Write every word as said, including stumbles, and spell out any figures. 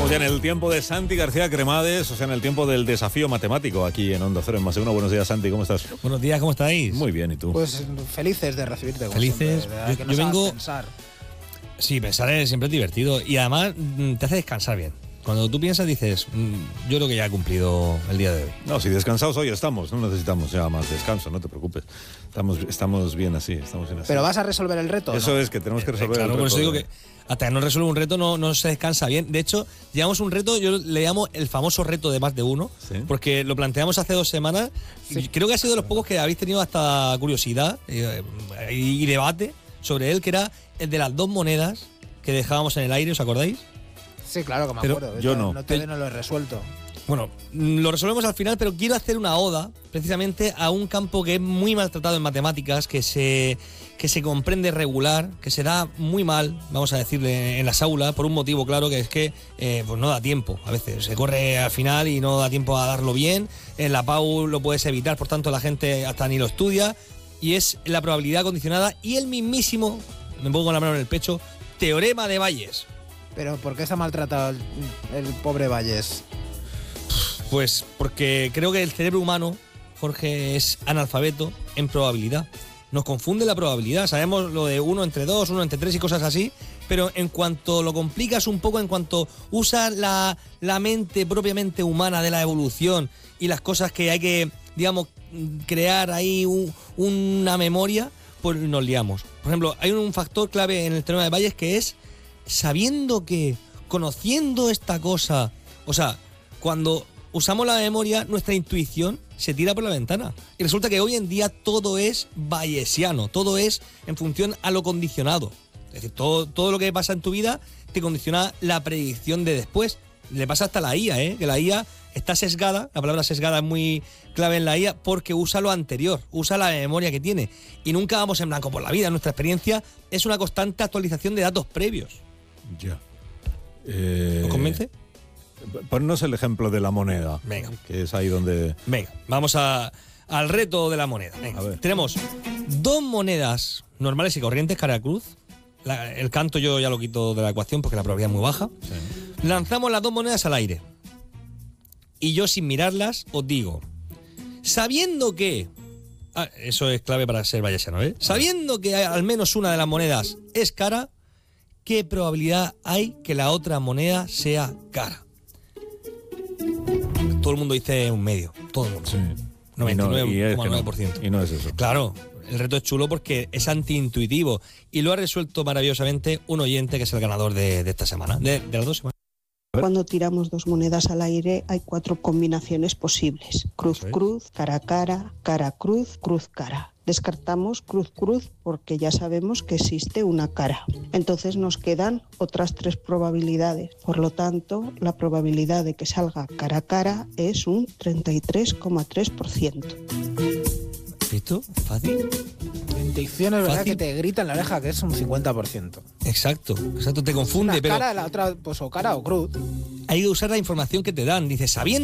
Estamos ya en el tiempo de Santi García Cremades, o sea, en el tiempo del desafío matemático aquí en Onda Cero en Más de Uno. Buenos días, Santi, ¿cómo estás? Buenos días, ¿cómo estáis? Muy bien, ¿y tú? Pues felices de recibirte. Felices. Siempre, yo que yo nos hagas vengo. Pensar. Sí, pensar es siempre divertido y además te hace descansar bien. Cuando tú piensas, dices, mmm, yo creo que ya he cumplido el día de hoy. No, si descansados hoy estamos, no necesitamos ya más descanso, no te preocupes. Estamos, estamos bien así, estamos bien así. ¿Pero vas a resolver el reto? Eso ¿no? es, que tenemos que resolver Eh, claro, el reto. por eso digo de... que hasta que no resuelve un reto no, no se descansa bien. De hecho, llevamos un reto, yo le llamo el famoso reto de más de uno, ¿Sí? porque lo planteamos hace dos semanas. Sí. Y creo que ha sido de los pocos que habéis tenido hasta curiosidad eh, y, y debate sobre él, que era el de las dos monedas que dejábamos en el aire, ¿os acordáis? Sí, claro que me Pero acuerdo. yo no. No, todavía no lo he resuelto. Bueno, lo resolvemos al final, pero quiero hacer una oda precisamente a un campo que es muy maltratado en matemáticas, que se, que se comprende regular, que se da muy mal, vamos a decirle, en las aulas, por un motivo claro, que es que eh, pues no da tiempo. A veces se corre al final y no da tiempo a darlo bien. En la P A U lo puedes evitar, por tanto la gente hasta ni lo estudia. Y es la probabilidad condicionada y el mismísimo, me pongo la mano en el pecho, teorema de Bayes. Pero ¿por qué está maltratado el, el pobre Valles? Pues porque creo que el cerebro humano, Jorge, es analfabeto en probabilidad. Nos confunde la probabilidad. Sabemos lo de uno entre dos, uno entre tres y cosas así, pero en cuanto lo complicas un poco, en cuanto usas la, la mente propiamente humana de la evolución y las cosas que hay que, digamos, crear ahí un, una memoria, pues nos liamos. Por ejemplo, hay un factor clave en el teorema de Bayes que es sabiendo que, conociendo esta cosa, o sea, cuando usamos la memoria, nuestra intuición se tira por la ventana. Y resulta que hoy en día todo es bayesiano, todo es en función a lo condicionado. Es decir, todo, todo lo que pasa en tu vida te condiciona la predicción de después. Le pasa hasta a la I A, ¿eh? Que la I A está sesgada, la palabra sesgada es muy clave en la I A, porque usa lo anterior, usa la memoria que tiene. Y nunca vamos en blanco por la vida. Nuestra experiencia es una constante actualización de datos previos. Ya. Eh, ¿Os convence? Ponnos el ejemplo de la moneda. Venga. Que es ahí donde... Venga, vamos a, al reto de la moneda. Venga, A ver. tenemos dos monedas normales y corrientes, cara a cruz. La- el canto yo ya lo quito de la ecuación porque la probabilidad es muy baja. Sí. Lanzamos las dos monedas al aire. Y yo, sin mirarlas, os digo, sabiendo que... ah, eso es clave para ser bayesiano, ¿eh? Sabiendo que hay- al menos una de las monedas es cara, ¿qué probabilidad hay que la otra moneda sea cara? Todo el mundo dice un medio. Todo el mundo. Sí. noventa y nueve coma nueve por ciento. Y no es eso. Claro, el reto es chulo porque es antiintuitivo y lo ha resuelto maravillosamente un oyente que es el ganador de, de esta semana, de, de las dos semanas. Cuando tiramos dos monedas al aire hay cuatro combinaciones posibles. Cruz, Sí. cruz, cara, cara, cara, cruz, cruz, cara. Descartamos cruz, cruz porque ya sabemos que existe una cara. Entonces nos quedan otras tres probabilidades. Por lo tanto, la probabilidad de que salga cara a cara es un treinta y tres coma tres por ciento. ¿Visto? Fácil. La intuición es verdad Fácil. que te grita en la oreja que es un cincuenta por ciento. Exacto, exacto, te confunde, Una pero cara, la otra, pues o cara o cruz. hay que usar la información que te dan. Dices, sabiendo